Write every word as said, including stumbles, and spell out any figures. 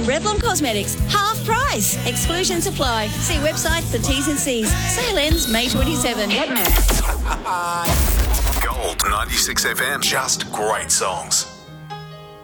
Revlon Cosmetics, half price. Exclusions apply. See website for T's and C's. Sale ends May twenty-seventh. Gold ninety-six F M. Just great songs.